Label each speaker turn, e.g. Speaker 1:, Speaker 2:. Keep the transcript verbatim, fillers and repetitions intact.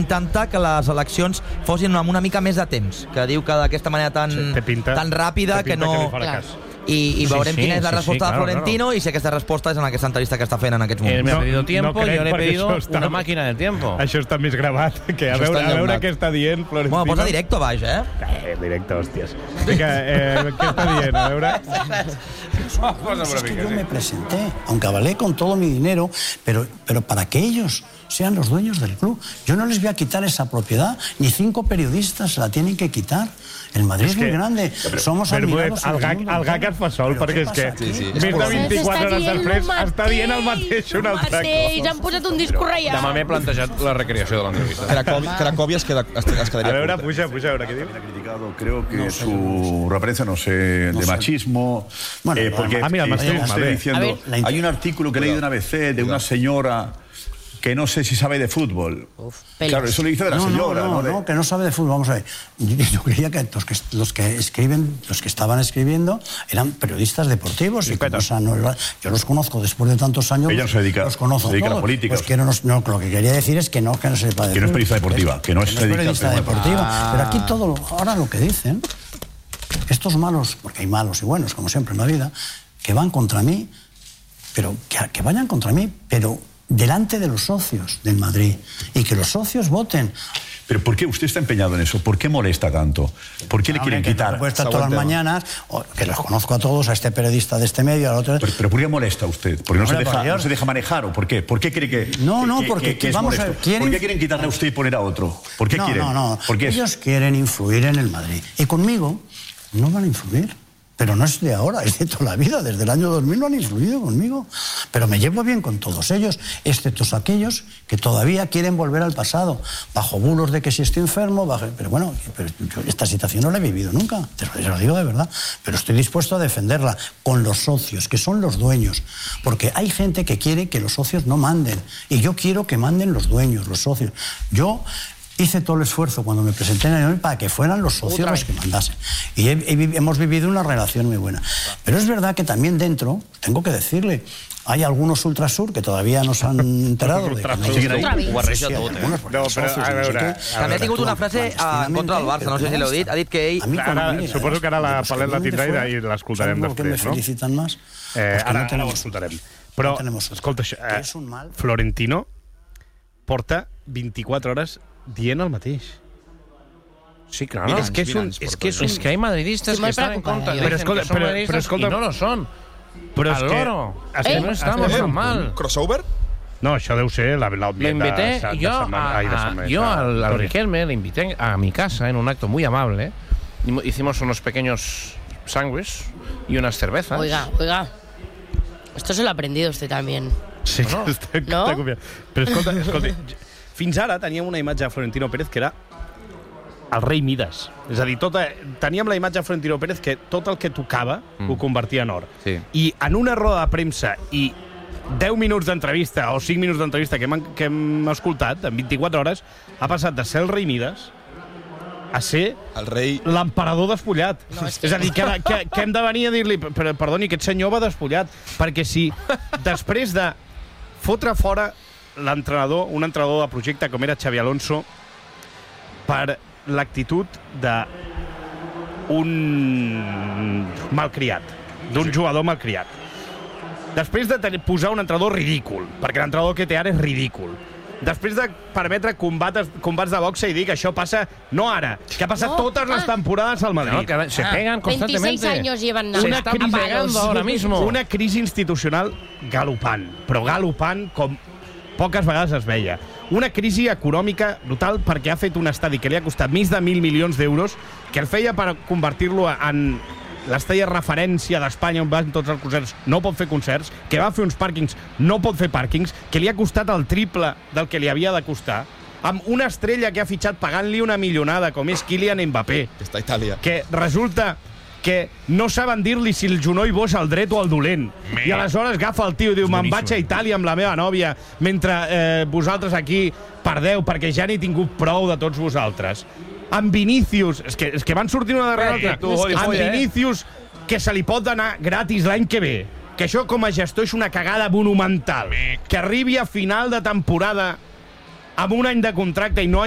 Speaker 1: intentar que les eleccions fossin amb una mica més de temps, que diu que d'aquesta manera tan,
Speaker 2: sí, pinta,
Speaker 1: tan ràpida que no... I, i veurem sí, sí, quina és la resposta sí, sí, claro, de Florentino claro. I si aquesta resposta és en aquesta entrevista que està fent en aquests moments.
Speaker 3: Él me ha pedido tiempo,
Speaker 2: no, no
Speaker 3: yo le he pedido
Speaker 2: està,
Speaker 3: una màquina del tiempo.
Speaker 2: Això està més gravat, que a veure, a veure què està dient Florentino.
Speaker 1: Bueno, posa directo baix, eh?
Speaker 2: Eh, directo, hòsties. Vinga, eh, què està dient? A veure...
Speaker 4: Es que yo me presenté, aunque avalé con todo mi dinero, pero, pero para que ellos sean los dueños del club. Yo no les voy a quitar esa propiedad, ni cinco periodistas se la tienen que quitar. El Madrid es, es muy grande, però, somos
Speaker 2: però,
Speaker 4: admirados...
Speaker 2: El gag, el gag es fa sol, perquè és que sí, sí. més de vint-i-quatre hores després està dient el mateix un altre cop.
Speaker 5: Mateix, han posat un discurs reial.
Speaker 3: Demà m'he plantejat la recreació de l'entrevista.
Speaker 6: Cracòvia, Cracòvia es, queda, es, es quedaria...
Speaker 2: A veure, puja, puja, a veure què diu.
Speaker 7: Creo que no sé, su referencia, no sé, no de sé. machismo... Bueno, eh, porque
Speaker 2: ah, mira, el machismo,
Speaker 7: estoy diciendo, ver, hay un artículo que he leído en A B C de una señora... que no sé si sabe de fútbol. Uf, claro, eso le dice de la
Speaker 4: no,
Speaker 7: señora.
Speaker 4: No, no,
Speaker 7: no,
Speaker 4: no, que no sabe de fútbol. Vamos a ver. Yo, yo creía que los, que los que escriben, los que estaban escribiendo, eran periodistas deportivos. Y como, o sea, no, yo los conozco después de tantos años.
Speaker 7: Ella no se dedica,
Speaker 4: los conozco
Speaker 7: se dedica
Speaker 4: todos.
Speaker 7: a la política.
Speaker 4: Pues que no, no, lo que quería decir es que no, que no se sepa de
Speaker 7: que no es periodista deportiva,
Speaker 4: es,
Speaker 7: que no es,
Speaker 4: que no es periodista deportiva.
Speaker 7: Ah.
Speaker 4: Pero aquí todo, ahora lo que dicen, estos malos, porque hay malos y buenos, como siempre en la vida, que van contra mí, pero que, que vayan contra mí, pero delante de los socios del Madrid y que los socios voten.
Speaker 7: ¿Pero por qué usted está empeñado en eso? ¿Por qué molesta tanto? ¿Por qué no, le quieren
Speaker 4: que
Speaker 7: quitar?
Speaker 4: No puede estar todas las mañanas, que los conozco a todos, a este periodista de este medio, al otro...
Speaker 7: Pero, pero ¿por qué molesta usted? ¿Porque no, se deja, no se deja manejar o por qué? ¿Por qué cree que,
Speaker 4: no, no,
Speaker 7: que,
Speaker 4: porque,
Speaker 7: que, que es
Speaker 4: vamos
Speaker 7: molesto?
Speaker 4: a ver, quieren...
Speaker 7: ¿Por qué quieren quitarle a usted y poner a otro? ¿Por qué
Speaker 4: no,
Speaker 7: quieren?
Speaker 4: No, no,
Speaker 7: ¿Por qué
Speaker 4: ellos
Speaker 7: es?
Speaker 4: quieren influir en el Madrid. Y conmigo no van a influir. Pero no es de ahora, es de toda la vida. Desde el año dos mil no han influido conmigo. Pero me llevo bien con todos ellos, excepto aquellos que todavía quieren volver al pasado, bajo bulos de que si estoy enfermo, bajo... pero bueno, pero yo esta situación no la he vivido nunca, te lo digo de verdad. Pero estoy dispuesto a defenderla con los socios, que son los dueños. Porque hay gente que quiere que los socios no manden. Y yo quiero que manden los dueños, los socios. Yo... hice todo el esfuerzo cuando me presenté en el Madrid para que fueran los socios los que mandasen. Y he, he, hemos vivido una relación muy buena. Pero es verdad que también dentro, tengo que decirle, hay algunos Ultrasur que todavía no se han enterado de que no
Speaker 6: sí, ho barreja tot, eh?
Speaker 2: No, però a veure...
Speaker 1: També ha tingut una frase en contra del Barça, no sé si l'heu dit, ha dit que ell...
Speaker 2: Ara, suposo que ara la Palet la tindrà i l'escoltarem després, no? Eh, ara, ara ho escoltarem. Però, escolta, eh, Florentino porta vint-i-quatre hores dient el mateix.
Speaker 3: Sí, claro. Es que, es, un, es, que, es, un, es que hay madridistas sí, que están en contra. Pero, escolta, que son pero, pero escolta, y no lo son. Pero es que... Estem, no estamos tan mal.
Speaker 6: ¿Crossover?
Speaker 2: No, això deu ser la, la
Speaker 3: le invité de, yo, de semana, a, de semana, yo al, al Riquelme le invité a mi casa en un acto muy amable. Hicimos unos pequeños sándwiches y unas cervezas.
Speaker 5: Oiga, oiga. Esto se lo ha aprendido usted también.
Speaker 2: Sí, no? Està,
Speaker 5: no?
Speaker 2: Està confiant. Però escolta, escolta, fins ara teníem una imatge de Florentino Pérez que era el rei Midas. És a dir, tota, teníem la imatge de Florentino Pérez que tot el que tocava mm. ho convertia en or.
Speaker 6: Sí.
Speaker 2: I en una roda de premsa i deu minuts d'entrevista o cinc minuts d'entrevista que hem, que hem escoltat, en vint-i-quatre hores, ha passat de ser el rei Midas a ser
Speaker 6: el rei
Speaker 2: l'emperador despullat. No, és, que... és a dir, que, que, que hem de venir a dir-li perdoni, aquest senyor va despullat, perquè si després de fotre fora l'entrenador, un entrenador de projecte com era Xavi Alonso, per l'actitud d'un malcriat, d'un jugador malcriat. Després de tenir, posar un entrenador ridícul, perquè l'entrenador que té ara és ridícul. Després de permetre combats, combats de boxa i dir que això passa, no ara, que ha passat no. totes les temporades al Madrid.
Speaker 3: No, que se pegan constantemente.
Speaker 5: veintiséis años llevan
Speaker 3: se están pegando ahora mismo.
Speaker 2: Una crisi institucional galopant, però galopant com poques vegades es veia. Una crisi econòmica brutal perquè ha fet un estadi que li ha costat més de mil milions d'euros, que el feia per convertir-lo en l'estadi de referència d'Espanya on van tots els concerts, no pot fer concerts, que va fer uns pàrquings, no pot fer pàrquings, que li ha costat el triple del que li havia de costar, amb una estrella que ha fitxat pagant-li una milionada, com és Kylian Mbappé.
Speaker 6: Està a Itàlia.
Speaker 2: Que resulta que no saben dir-li si el genoll bo és el dret o el dolent. Me. I aleshores agafa el tio i diu, me'n vaig a Itàlia amb la meva nòvia, mentre eh, vosaltres aquí perdeu, perquè ja n'he tingut prou de tots vosaltres. Amb Vinícius, és que, és que van sortir una darrere l'altra, amb Vinícius, que se li pot anar gratis l'any que ve, que això com a gestor és una cagada monumental, que arribi a final de temporada amb un any de contracte i no